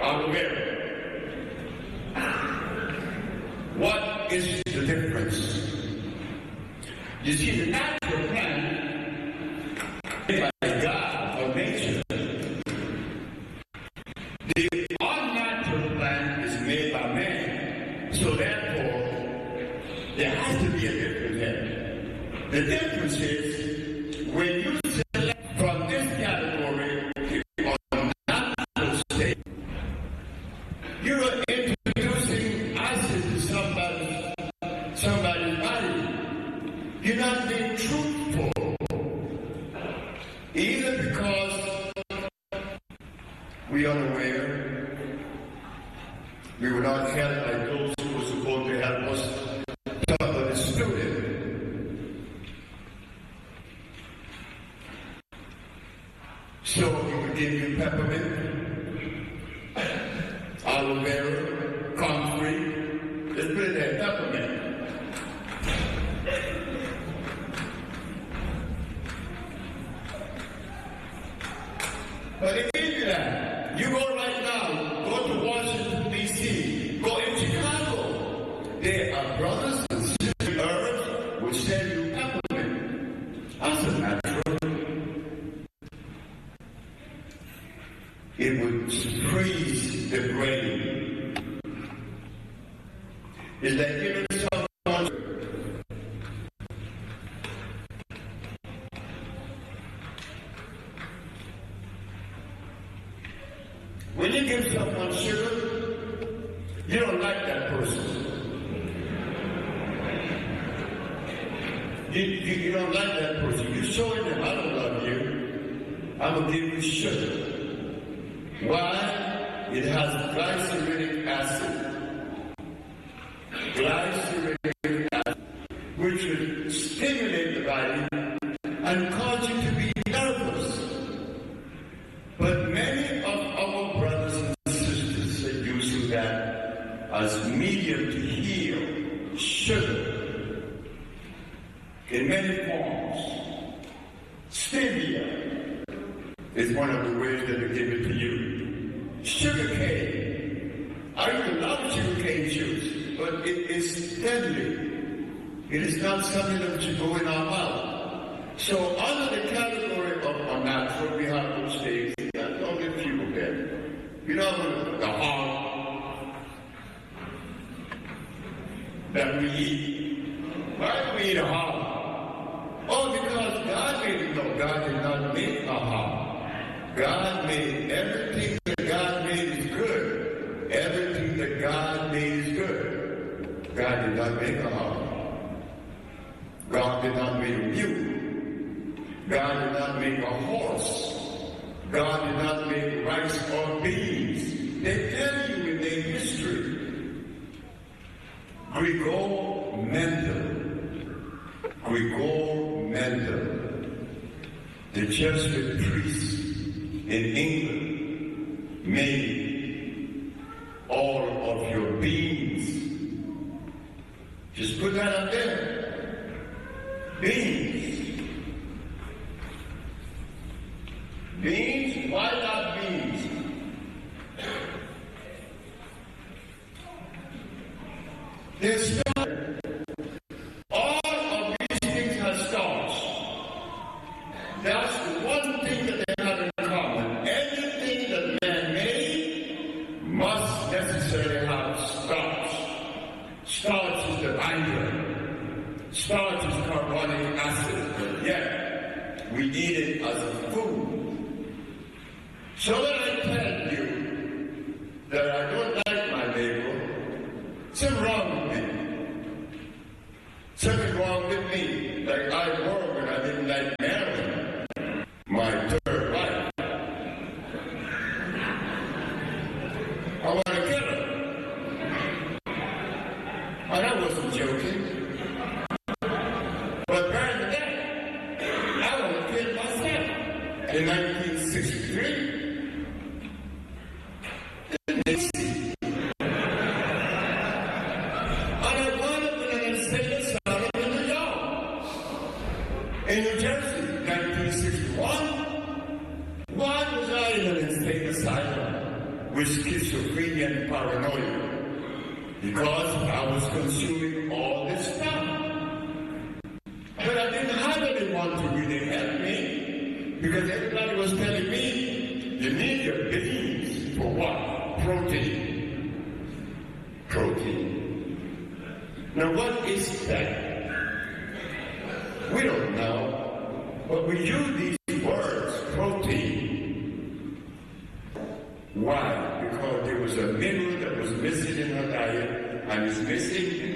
Oliveira. What is the difference? You see, the natural plant is by God or nature. The unnatural plant is made by man. So therefore, there has to be a difference there. The difference is when you select from this category or natural state, you are introducing acid to somebody's body. You're not being truthful. Either because we are unaware, we were not helped by those who were supposed to help us, but the student. So he would give you peppermint, aloe vera, comfrey. Let's put it there, peppermint. But it gave you that. You go right now, go to Washington, D.C., go in Chicago. There are brothers and sisters, herbs, which sell you peppermint. That's a natural. It would freeze the brain. It's like giving someone. When you give someone sugar, you don't like that person. You don't like that person. You're showing them, I don't love you. I'm going to give you sugar. Why? It has glyceric acid. Glyceric acid, which will stimulate the body and cause you to be nervous. But many of our brothers and sisters are using that as medium to heal. Sugar in many forms. Stevia is one of the ways that they give it to you. Sugar cane. I even love sugar cane juice, but it is deadly. It is not something that should go in our mouth. So under the category of unnatural, we have those things. That's only a few of them. You know, the heart that we eat. Why do we eat a heart? Oh, because God made it. No, God did not make a heart. God made everything that God made is good. Everything that God made is good. God did not make a heart. God did not make a mule. God did not make a horse. God did not make rice or beans. They tell you in their history. Gregor Mendel, the Jesuit priest in England, made all of your beans. Just put that up there. Beans. Beans? Why not beans? There's starch. All of these things have starch. That's the one thing that they have in common. Everything that man made must necessarily have starch. Starch is the binder. Starch is carbonic acid. Yet, we eat it as a food. So when I tell you that I don't like my neighbor, something wrong with me. Something wrong with me. Like I work and I didn't like Marilyn, my third wife. I want to kill her. And I wasn't joking. But prior to that, I want to kill myself. In 1963, in New Jersey, 1961. Why was I in an insane asylum? with schizophrenia and paranoia because I was consuming all this stuff. But I didn't have anyone to really help me because everybody was telling me, you need your beans for what? Protein. Protein. Now what is that? We don't know. But we use these words, protein. Why? Because there was a mineral that was missing in her diet and is missing